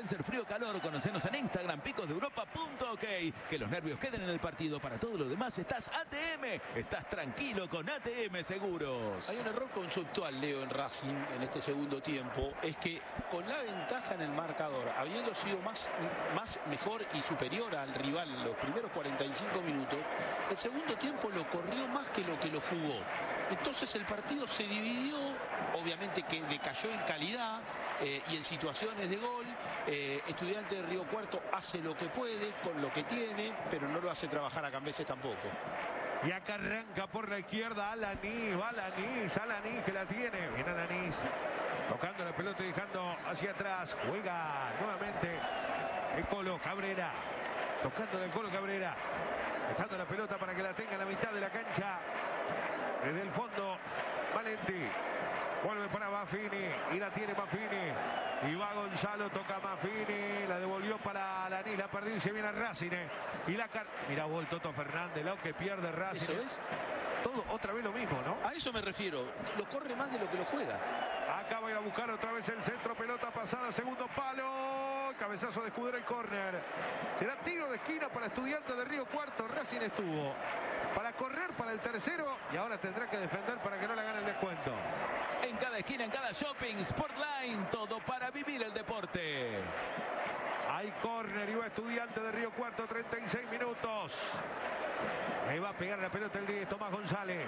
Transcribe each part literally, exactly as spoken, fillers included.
ser frío-calor, conocenos en Instagram, picos de europa punto ok. Que los nervios queden en el partido. Para todo lo demás estás A T M. Estás tranquilo con A T M Seguros. Hay un error conceptual, Leo, en Racing en este segundo tiempo. Es que con la ventaja en el marcador, habiendo sido más, más mejor y superior al rival en los primeros cuarenta y cinco minutos, el segundo tiempo lo corrió más que lo que lo jugó. Entonces el partido se dividió, obviamente que decayó en calidad eh, y en situaciones de gol. Eh, Estudiante de Río Cuarto hace lo que puede con lo que tiene, pero no lo hace trabajar a Cambeses tampoco. Y acá arranca por la izquierda Alanis, va Alanis, Alanis que la tiene. Viene Alanis tocando la pelota y dejando hacia atrás. Juega nuevamente el Colo Cabrera, tocando el Colo Cabrera, dejando la pelota para que la tenga en la mitad de la cancha. Desde el fondo, Valenti. Vuelve para Maffini y la tiene Maffini. Y va Gonzalo, toca Maffini. La devolvió para Alanis, la perdió y se viene a Racing. Eh. Y la car... Mira, vos el Toto Fernández, lo que pierde Racing. ¿Eso es? Todo otra vez lo mismo, ¿no? A eso me refiero. Lo corre más de lo que lo juega. Acá va a ir a buscar otra vez el centro, pelota pasada, segundo palo, cabezazo de Escudero y córner. Será tiro de esquina para Estudiantes de Río Cuarto. Racing estuvo para correr para el tercero y ahora tendrá que defender para que no le gane el descuento. En cada esquina, en cada shopping, Sportline, todo para vivir el deporte. Hay córner y va Estudiantes de Río Cuarto, treinta y seis minutos. Ahí va a pegar la pelota el diez, Tomás González.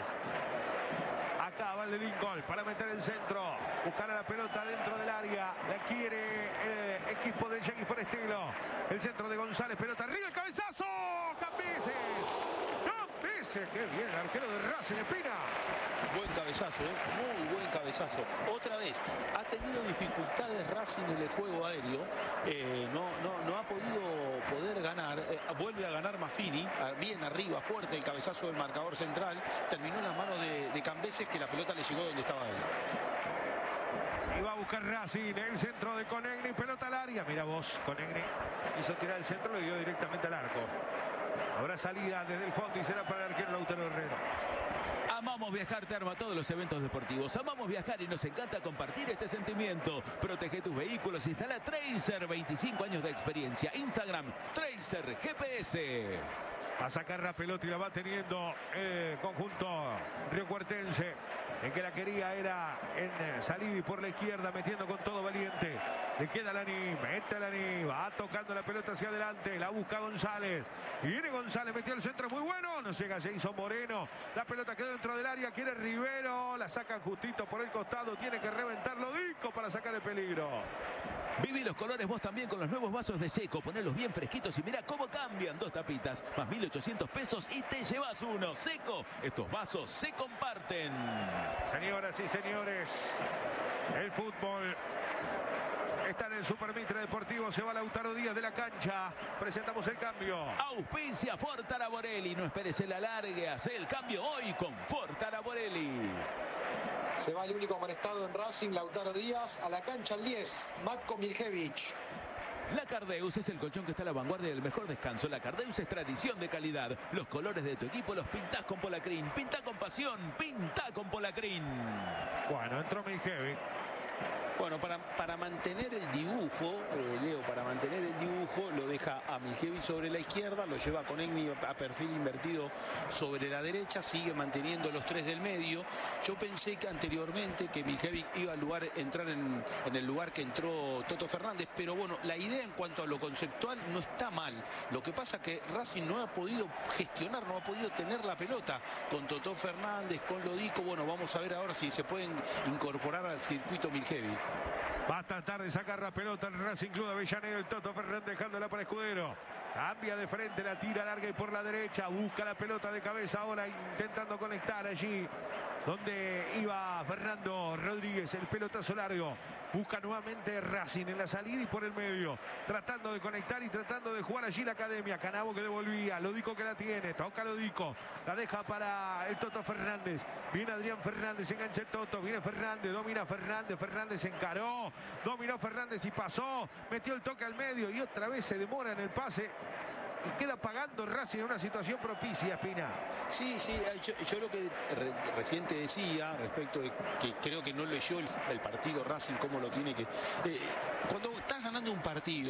Acá va el de Lincoln para meter el centro. Buscar a la pelota dentro del área. La quiere el equipo de Jackie Forestilo. El centro de González. Pelota arriba. El cabezazo. Cambeses. Cambeses. Qué bien. El arquero de Racing, Espina. Buen cabezazo, ¿eh? Muy buen cabezazo. Otra vez, ha tenido dificultades Racing en el juego aéreo. Eh, no, no, no ha podido poder ganar. Eh, vuelve a ganar Maffini. Bien arriba, fuerte el cabezazo del marcador central. Terminó en las manos de, de Cambeses, que la pelota le llegó donde estaba él. Y va a buscar Racing. El centro de Conegni. Pelota al área. Mira vos, Conegni quiso tirar el centro, le dio directamente al arco. Habrá salida desde el fondo y será para el arquero Lautaro Herrera. Amamos viajar, te arma todos los eventos deportivos. Amamos viajar y nos encanta compartir este sentimiento. Protege tus vehículos, instala Tracer, veinticinco años de experiencia. Instagram, Tracer G P S. A sacar la pelota y la va teniendo el conjunto riocuartense. En que la quería era en Salidi por la izquierda, metiendo con todo Valiente. Le queda Lani, mete a Lani, va tocando la pelota hacia adelante, la busca González. Viene González, metió el centro, muy bueno. No llega Jason Moreno. La pelota quedó dentro del área, quiere Rivero. La sacan justito por el costado, tiene que reventarlo Dico para sacar el peligro. Viví los colores vos también con los nuevos vasos de Seco. Ponelos bien fresquitos y mira cómo cambian. Dos tapitas más mil ochocientos pesos y te llevas uno. Seco, estos vasos se comparten. Señoras y señores, el fútbol está en el Supermitre Deportivo. Se va Lautaro Díaz de la cancha. Presentamos el cambio. Auspicia Ford Araborelli. No esperes el alargue. Hacé el cambio hoy con Ford Araborelli. Se va el único amonestado en Racing, Lautaro Díaz. A la cancha el diez, Matko Miljevic. La Cardeus es el colchón que está a la vanguardia del mejor descanso. La Cardeus es tradición de calidad. Los colores de tu equipo los pintás con Polacrin. Pintá con pasión, pintá con Polacrin. Bueno, entró Miljevic. Bueno, para, para mantener el dibujo, eh, Leo, para mantener el dibujo, lo deja a Miljevic sobre la izquierda, lo lleva con Egni a perfil invertido sobre la derecha, sigue manteniendo los tres del medio. Yo pensé que anteriormente que Miljevic iba a lugar, entrar en, en el lugar que entró Toto Fernández, pero bueno, la idea en cuanto a lo conceptual no está mal. Lo que pasa es que Racing no ha podido gestionar, no ha podido tener la pelota con Toto Fernández, con Lodico. Bueno, vamos a ver ahora si se pueden incorporar al circuito Miljevic. Va a tratar de sacar la pelota el Racing Club de Avellaneda. El Toto Fernández dejándola para Escudero. Cambia de frente, la tira larga y por la derecha. Busca la pelota de cabeza ahora intentando conectar allí donde iba Fernando Rodríguez. El pelotazo largo. Busca nuevamente Racing en la salida y por el medio. Tratando de conectar y tratando de jugar allí la academia. Canavo que devolvía. Lodico que la tiene. Toca Lodico. La deja para el Toto Fernández. Viene Adrián Fernández. Engancha el Toto. Viene Fernández. Domina Fernández. Fernández encaró. Dominó Fernández y pasó. Metió el toque al medio y otra vez se demora en el pase. Y queda pagando Racing en una situación propicia, Espina. Sí, sí, yo, yo lo que re, recién te decía respecto de que creo que no leyó el, el partido Racing, cómo lo tiene que... Eh, cuando estás ganando un partido